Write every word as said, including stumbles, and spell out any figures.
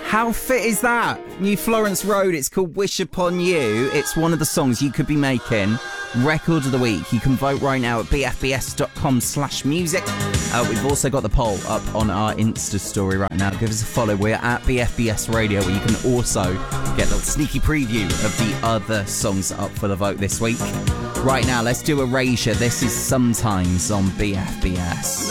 How fit is that? New Florence Road, it's called Wish Upon You. It's one of the songs you could be making Record of the Week. You can vote right now at b f b s dot com slash music. Uh, we've also got the poll up on our Insta story right now. Give us a follow. We're at B F B S Radio, where you can also get a little sneaky preview of the other songs up for the vote this week. Right now, let's do Erasure. This is Sometimes on B F B S.